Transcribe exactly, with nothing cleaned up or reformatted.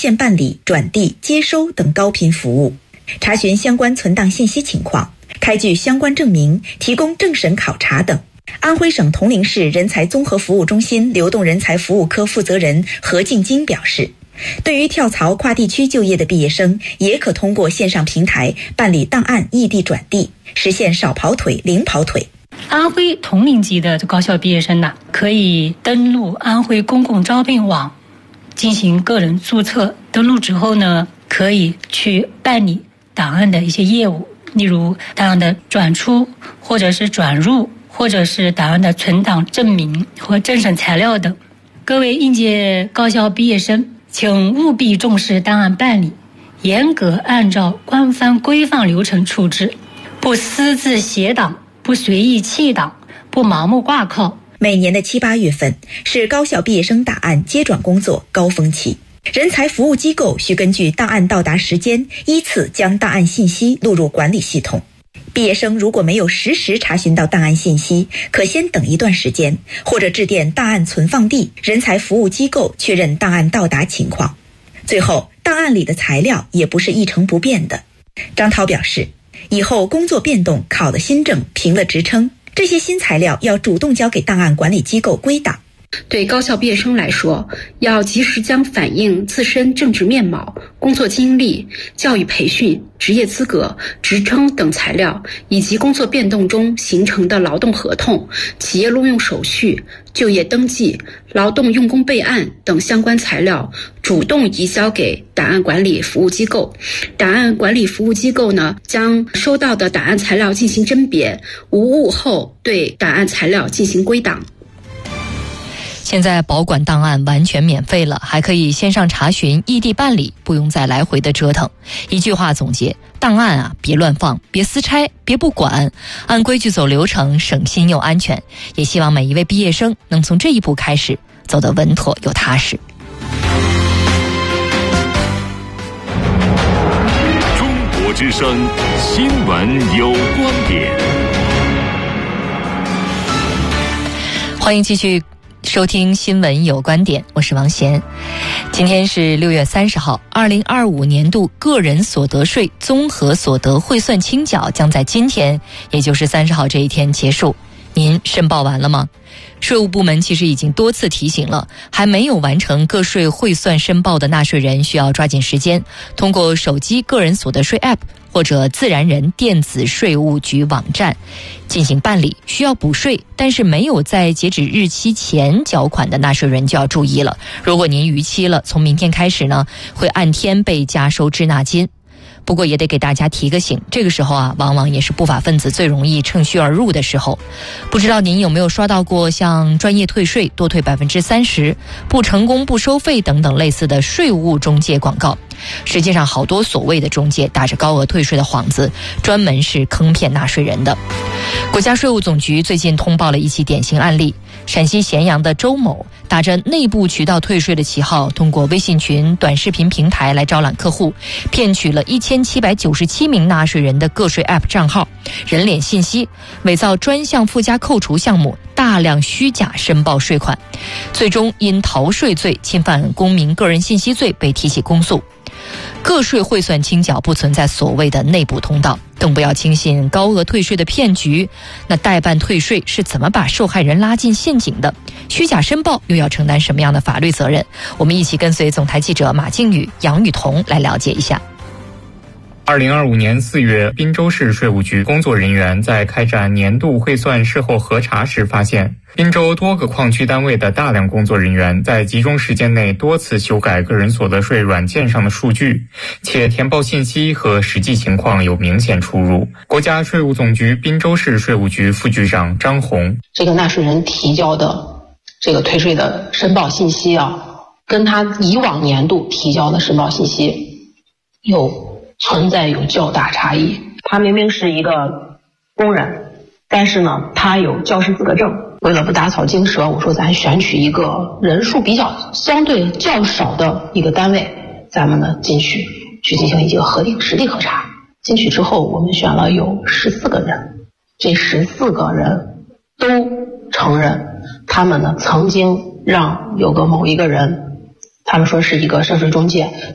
现办理、转递、接收等高频服务，查询相关存档信息情况，开具相关证明，提供政审考察等。安徽省铜陵市人才综合服务中心流动人才服务科负责人何静金表示，对于跳槽跨地区就业的毕业生，也可通过线上平台办理档案异地转递，实现少跑腿、零跑腿。 安徽铜陵级的高校毕业生呢，可以登录安徽公共招聘网进行个人注册。登录之后呢，可以去办理档案的一些业务，例如档案的转出或者是转入，或者是档案的存档证明和政审材料等。各位应届高校毕业生，请务必重视档案办理，严格按照官方规范流程处置，不私自携档，不随意弃档，不盲目挂靠。 每年的七八月份是高校毕业生档案接转工作高峰期，人才服务机构需根据档案到达时间，依次将档案信息录入管理系统。毕业生如果没有实时查询到档案信息，可先等一段时间，或者致电档案存放地人才服务机构确认档案到达情况。最后，档案里的材料也不是一成不变的。张涛表示，以后工作变动、考的新证、评了职称，这些新材料要主动交给档案管理机构归档。 对高校毕业生来说，要及时将反映自身政治面貌、工作经历、教育培训、职业资格、职称等材料，以及工作变动中形成的劳动合同、企业录用手续、就业登记、劳动用工备案等相关材料，主动移交给档案管理服务机构。档案管理服务机构呢，将收到的档案材料进行甄别，无误后对档案材料进行归档。 现在保管档案完全免费了，还可以线上查询、异地办理，不用再来回的折腾。一句话总结，档案啊，别乱放，别私拆，别不管，按规矩走流程，省心又安全。也希望每一位毕业生能从这一步开始，走得稳妥又踏实。 中国之声新闻有观点， 欢迎继续收听新闻有观点，我是王贤。今天是六月三十号，二零二五年度个人所得税综合所得汇算清缴将在今天，也就是三十号这一天结束。您申报完了吗？税务部门其实已经多次提醒了，还没有完成个税汇算申报的纳税人需要抓紧时间，通过手机个人所得税 App 或者自然人电子税务局网站进行办理。需要补税但是没有在截止日期前缴款的纳税人就要注意了，如果您逾期了，从明天开始呢，会按天被加收滞纳金。不过也得给大家提个醒，这个时候啊，往往也是不法分子最容易趁虚而入的时候。不知道您有没有刷到过像专业退税、多退百分之三十、不成功不收费等等类似的税务中介广告？实际上，好多所谓的中介打着高额退税的幌子，专门是坑骗纳税人的。国家税务总局最近通报了一起典型案例，陕西咸阳的周某打着内部渠道退税的旗号，通过微信群、短视频平台来招揽客户，骗取了一千七百九十七名纳税人的个税 App 账号、人脸信息，伪造专项附加扣除项目，大量虚假申报税款，最终因逃税罪、侵犯公民个人信息罪被提起公诉。个税汇算清缴不存在所谓的内部通道，更不要轻信高额退税的骗局。那代办退税是怎么把受害人拉进陷阱的？虚假申报又要承担什么样的法律责任？我们一起跟随总台记者马静宇、杨雨桐来了解一下。 二零二五年四月，滨州市税务局工作人员在开展年度汇算事后核查时发现，滨州多个矿区单位的大量工作人员在集中时间内多次修改个人所得税软件上的数据，且填报信息和实际情况有明显出入。国家税务总局滨州市税务局副局长张红， 这个纳税人提交的这个退税的申报信息啊，跟他以往年度提交的申报信息有存在有较大差异。他明明是一个工人，但是呢，他有教师资格证。为了不打草惊蛇，我说咱选取一个人数比较相对较少的一个单位，咱们呢进去去进行一个核定实地核查。进去之后，我们选了有十四个人，这十四个人都承认，他们呢曾经让有个某一个人，他们说是一个涉税中介，